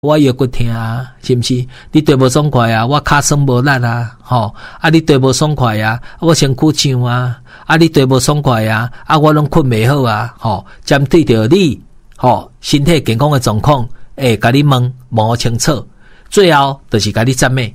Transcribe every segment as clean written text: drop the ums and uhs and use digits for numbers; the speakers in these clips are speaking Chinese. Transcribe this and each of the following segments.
我腰骨疼啊，是毋是？你对无爽快啊，我骹酸无力啊，吼！啊，你对无爽快啊，我身躯痒啊，啊，你对无爽快啊，啊，我拢困袂好啊，吼！针对着你，吼，身体健康的状况，甲你问清楚，最后就是甲你赞美，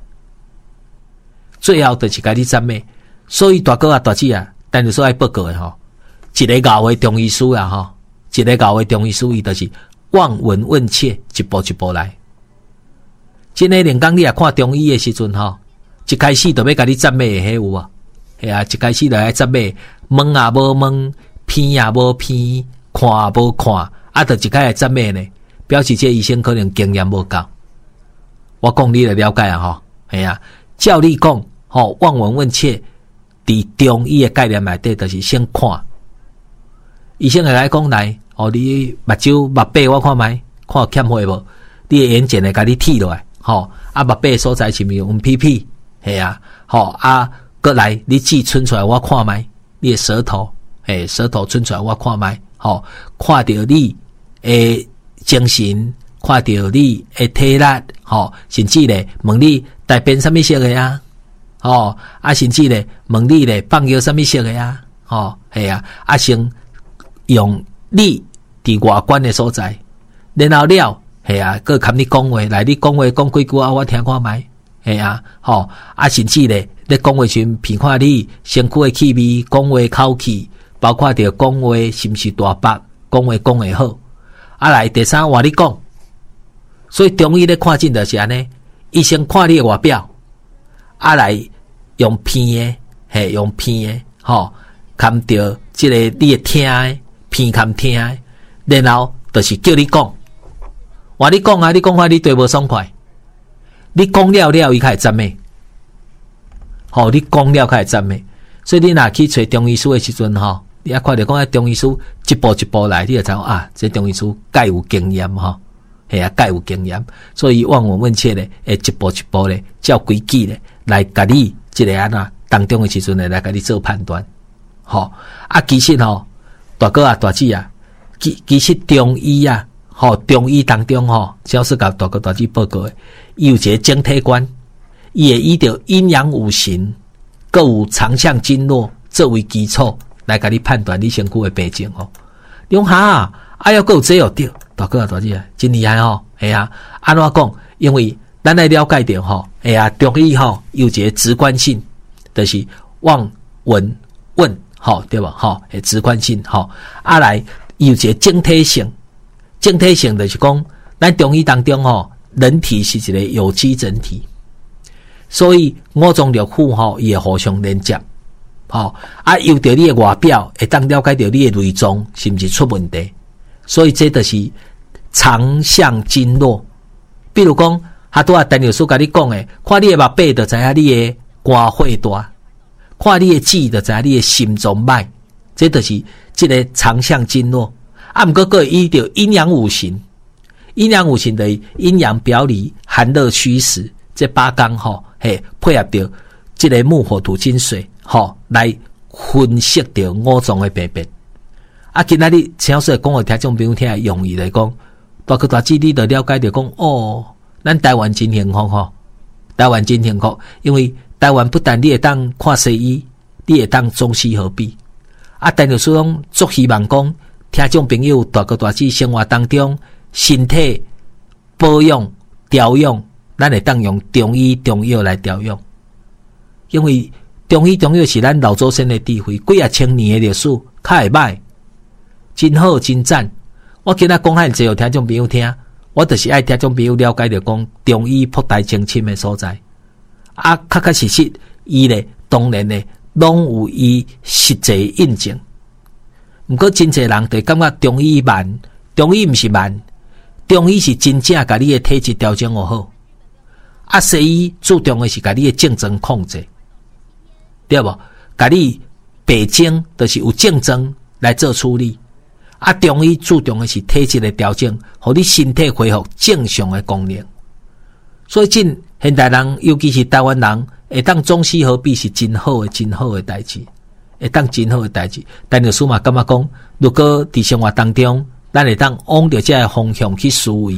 所以大哥啊、大姐啊，但是所爱报告的吼，一个熬的中医师啊，吼，一个熬的中医师，伊就是望闻问切，一步一步来。真诶，连讲你也看中医诶时阵吼，一开始就要甲你赞美诶，迄有啊？系啊，一开始就来赞美，问也无问，偏也无偏，看也无看，啊，就一开始赞美呢，表示这医生可能经验无够。我讲你来了解啊，吼，系啊，照你讲，吼，望闻问切，伫中医诶概念内底，就是先看，医生会来讲来。哦，你目睭、目白我看卖，看有欠血无？你的眼睑会甲你剃落来，吼，啊，目白所在是毋是用屁屁？系啊，吼，啊，过来你舌伸出来我看卖，你的舌头，舌头伸出来我看卖，吼，看到你的精神，看到你的体力，吼，甚至咧问你大便什么色的啊？吼，啊，甚至咧问你咧放尿什么色的啊？吼，系啊，啊，先用你伫外观的所在，然后了，系啊，佮含你讲话，来你讲话讲几句啊，我听看卖，系啊，吼，啊，甚至咧，你讲话时闻看你身躯的气味，讲话口气，包括着讲话是毋是大白，讲话讲会好，啊，来第三话你讲，所以中医咧看诊就是安尼，医生看你的外表，啊，来用片的，用片的，吼，看着即个你的听的。偏看听的，然后就是叫你讲，话你讲啊，你讲话你对无爽快，你讲了了，伊开始赞美，吼，你讲了开始赞美，所以你若去找中医师的时阵，吼，你也看到讲中医师一步一步来，你就知道啊，这中医师介有经验，吼，系啊，介有经验，所以望闻问切咧，会一步一步咧，照规矩咧来甲你即个安那当中的时阵咧来甲你做判断，吼，啊，其实吼。大哥啊，大姐啊，其实中医啊，吼，中医当中吼，只要是甲大哥大姐报告的，伊有一个整体观，伊会依着阴阳五行，各有长项经络作为基础来甲你判断你身躯的病情吼。你讲哈，啊要有这有对，大哥啊，大姐啊，真厉害吼，系啊，安怎讲？因为咱来了解着吼，哎呀，中医吼有一个直观性，就是望闻问。好，对吧？好，直观性好，啊来有一个整体性，整体性就是讲，咱中医当中吼，人体是一个有机整体，所以五脏六腑吼也互相连接，好啊，由着你的外表会当了解到你的内脏是毋是出问题，所以这就是长项经络。比如讲，哈拄啊，陈老师甲你讲的，看你的目白就知影你的肝火大。看你的指就知道你的心脏脉，这就是这个长项经络。啊，不过依着阴阳五行，阴阳五行的阴阳表里、寒热虚实这八纲吼，嘿，配合着这个木火土金水吼，来分析着五脏的病变。啊，今仔日请说讲互听众朋友听用意来讲，大哥大姐你就了解着讲哦，咱台湾真幸福吼，台湾真幸福，因为台湾不但你会当看西医，你会当中西合璧。啊，但就是讲，足希望讲，听众朋友大哥大姐生活当中，身体保养调养，咱会当用中医中药来调养。因为中医中药是咱老祖先的智慧，几啊千年的历史，较会歹，真好真赞。我今仔讲遐济，互听众朋友听，我就是爱听众朋友了解着讲中医博大精深的所在。啊，确实，伊咧当然咧，拢有伊实际印证。毋过真侪人就感觉中医慢，中医毋是慢，中医是真正甲你的体质调整好。啊，西医注重的是甲你的竞争控制，对无？甲你病症就是有竞争来做处理。啊，中医注重的是体质的调整，互你身体恢复正常的功能。所以现代人，尤其是台湾人，会当中西合璧是真好的代志，会当真好的代志。但老师嘛感觉讲，如果伫生活当中，咱会当往着这个方向去思维，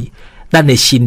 咱的心